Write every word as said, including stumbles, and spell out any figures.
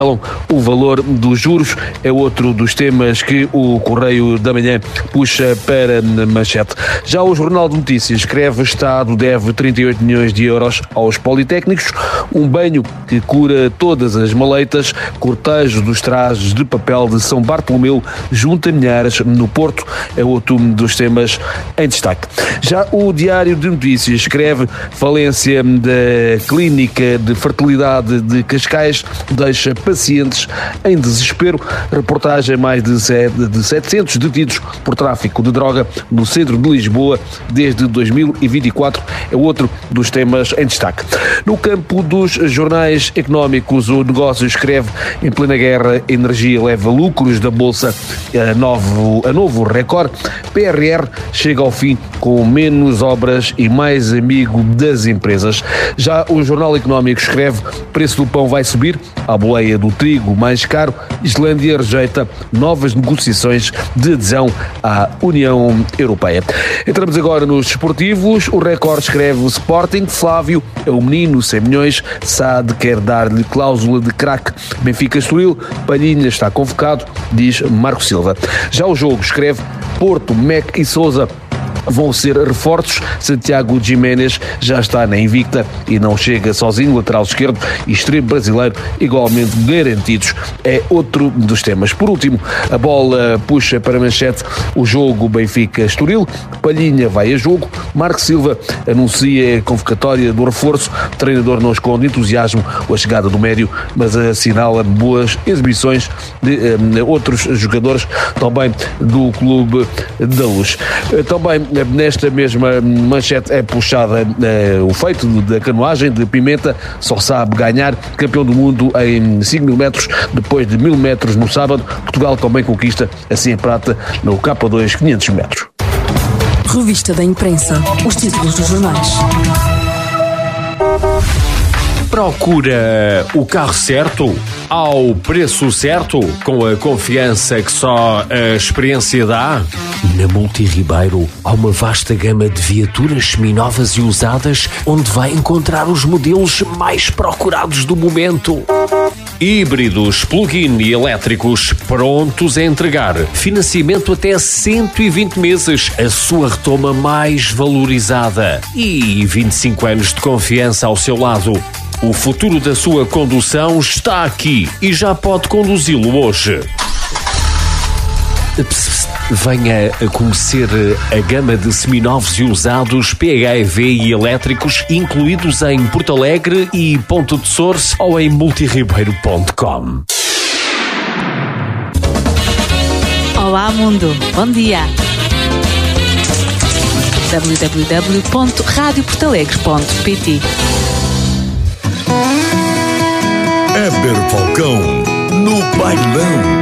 O valor dos juros é outro dos temas que o Correio da Manhã puxa para manchete. Já o Jornal de Notícias escreve: Estado deve trinta e oito milhões de euros aos politécnicos, um banho que cura todas as maleitas, cortejo dos trajes de papel de São Bartolomeu junta milhares no Porto, é outro dos temas em destaque. Já o Diário de Notícias escreve: falência da Clínica de Fertilidade de Cascais deixa pacientes em desespero. Reportagem: mais de setecentos detidos por tráfico de droga no centro de Lisboa desde dois mil e vinte e quatro, é outro dos temas em destaque. No campo dos jornais económicos, o Negócio escreve: em plena guerra, a energia leva lucros da Bolsa a novo, a novo recorde. P R R chega ao fim com menos obras e mais amigo das empresas. Já o Jornal Económico escreve: preço do pão vai subir, a boleia do trigo mais caro, Islândia rejeita novas negociações de adesão à União Europeia. Entramos agora nos desportivos. O Record escreve: o Sporting, Flávio é o menino cem milhões, S A D quer dar-lhe cláusula de craque. Benfica Estoril, Palhinha está convocado, diz Marco Silva. Já o Jogo escreve: Porto, Mec e Sousa vão ser reforços. Santiago Jiménez já está na invicta e não chega sozinho. Lateral esquerdo e extremo brasileiro igualmente garantidos, é outro dos temas. Por último, a bola puxa para manchete o Jogo Benfica-Estoril. Palhinha vai a jogo. Marco Silva anuncia a convocatória do reforço. O treinador não esconde entusiasmo com a chegada do médio, mas assinala boas exibições de um, outros jogadores também do Clube da Luz. Também nesta mesma manchete é puxada uh, o feito da canoagem de Pimenta, só sabe ganhar, campeão do mundo em cinco mil metros, depois de mil metros no sábado. Portugal também conquista assim a prata no K dois quinhentos metros. Revista da Imprensa, os títulos dos jornais. Procura o carro certo, ao preço certo, com a confiança que só a experiência dá? Na Multi Ribeiro há uma vasta gama de viaturas seminovas e usadas, onde vai encontrar os modelos mais procurados do momento. Híbridos, plug-in e elétricos prontos a entregar. Financiamento até cento e vinte meses, a sua retoma mais valorizada. E vinte e cinco anos de confiança ao seu lado. O futuro da sua condução está aqui e já pode conduzi-lo hoje. Venha a conhecer a gama de seminovos e usados P H E V e elétricos, incluídos em Porto Alegre e Ponto de Source ou em multiribeiro ponto com. Olá mundo, bom dia! w w w ponto rádio porto alegre ponto p t Éber Falcão no bailão.